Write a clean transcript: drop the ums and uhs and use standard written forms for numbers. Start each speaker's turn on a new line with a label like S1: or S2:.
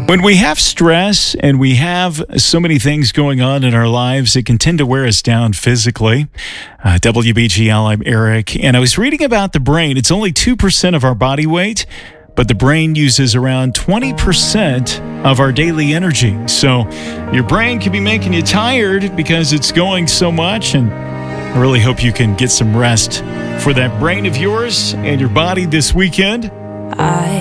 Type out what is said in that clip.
S1: When we have stress and we have so many things going on in our lives, it can tend to wear us down physically. WBGL, I'm Eric, and I was reading about the brain. It's only 2% of our body weight, but the brain uses around 20% of our daily energy. So your brain can be making you tired because it's going so much, and I really hope you can get some rest for that brain of yours and your body this weekend.